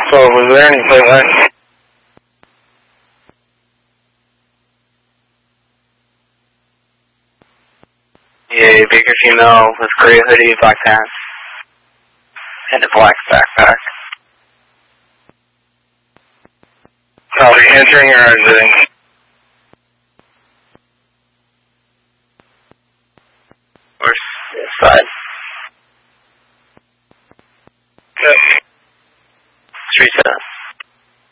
So was there any plate left? Yeah, bigger female with gray hoodie, black pants, and a black backpack. Copy, entering or exiting? Or side. Okay. 3-7.